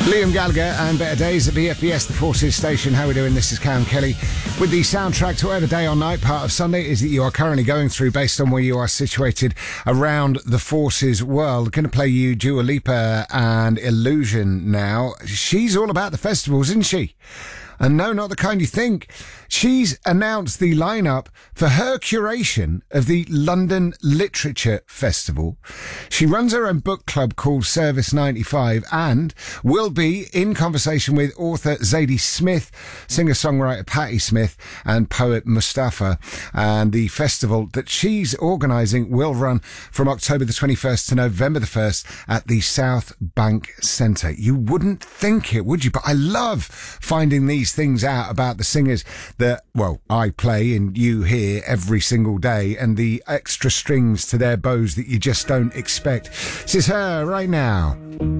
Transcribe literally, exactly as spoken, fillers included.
Liam Gallagher and Better Days at the F B S, the Forces station. How are we doing? This is Cam Kelly with the soundtrack to whatever day or night part of Sunday is that you are currently going through based on where you are situated around the Forces world. Going to play you Dua Lipa and Illusion now. She's all about the festivals, isn't she? And no, not the kind you think. She's announced the lineup for her curation of the London Literature Festival. She runs her own book club called Service ninety-five and will be in conversation with author Zadie Smith, singer-songwriter Patti Smith and poet Mustafa. And the festival that she's organising will run from October the twenty-first to November the first at the South Bank Centre. You wouldn't think it, would you? But I love finding these things out about the singers that, well, I play and you hear every single day, and the extra strings to their bows that you just don't expect. This is her right now.